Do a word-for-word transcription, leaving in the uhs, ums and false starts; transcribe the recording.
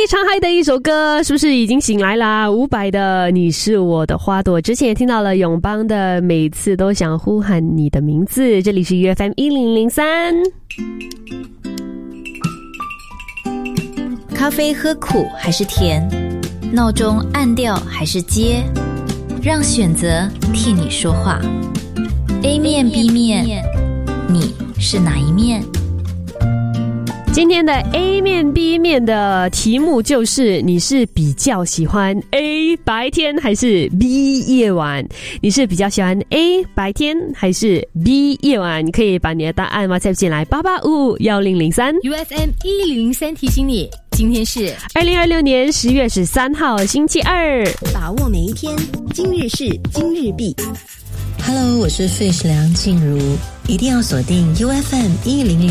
常嗨的一首歌，是不是已经醒来啦？伍佰的《你是我的花朵》，之前也听到了永邦的《每次都想呼喊你的名字》。这里是 U F M 一零零三。 咖啡喝苦还是甜？闹钟按掉还是接？让选择替你说话。A 面 B 面，你是哪一面？ 今天的 A 面 B 面的题目就是，你是比较喜欢 A 白天还是 B 夜晚？你是比较喜欢 A 白天还是 B 夜晚？你可以把你的答案 WhatsApp 进来八八五五一零零三。 U F M 一零零三提醒你，今天是二零二六年十月十三号星期二， 把握每一天，今日事今日毕。 Hello， 我是 Fish 梁静茹，一定要锁定 U F M 一零零。